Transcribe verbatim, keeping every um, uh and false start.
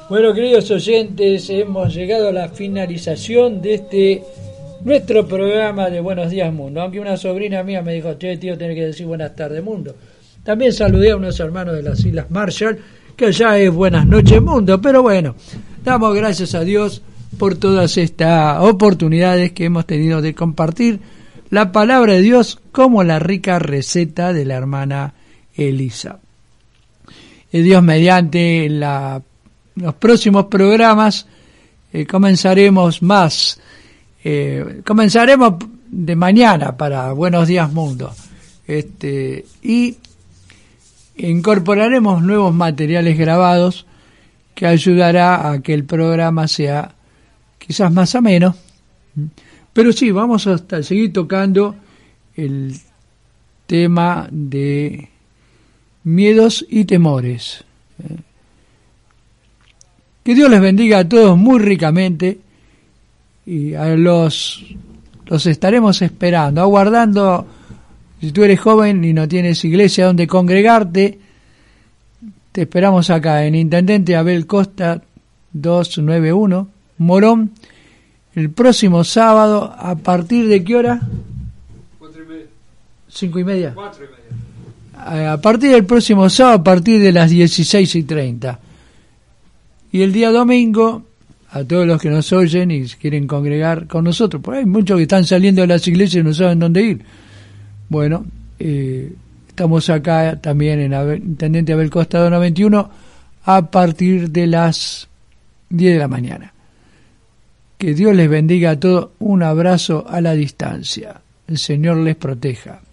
Bueno, queridos oyentes, hemos llegado a la finalización de este nuestro programa de Buenos Días Mundo. Aunque una sobrina mía me dijo, che, tío, tenés que decir buenas tardes mundo. También saludé a unos hermanos de las Islas Marshall, que ya es buenas noches mundo. Pero bueno, damos gracias a Dios por todas estas oportunidades que hemos tenido de compartir la palabra de Dios como la rica receta de la hermana Elisa. Y Dios mediante la los próximos programas eh, comenzaremos más eh, comenzaremos de mañana para Buenos Días Mundo este y incorporaremos nuevos materiales grabados que ayudará a que el programa sea quizás más ameno, pero sí, vamos a seguir tocando el tema de miedos y temores. Que Dios les bendiga a todos muy ricamente y a los los estaremos esperando, aguardando. Si tú eres joven y no tienes iglesia donde congregarte, te esperamos acá en Intendente Abel Costa doscientos noventa y uno, Morón, el próximo sábado. ¿A partir de qué hora? Cuatro y media. ¿Cinco y media? Cuatro y media. A partir del próximo sábado, a partir de las dieciséis y treinta. Y el día domingo, a todos los que nos oyen y quieren congregar con nosotros, porque hay muchos que están saliendo de las iglesias y no saben dónde ir. Bueno, eh, estamos acá también en Abel, Intendente Abel Costa doscientos noventa y uno a partir de las diez de la mañana. Que Dios les bendiga a todos. Un abrazo a la distancia. El Señor les proteja.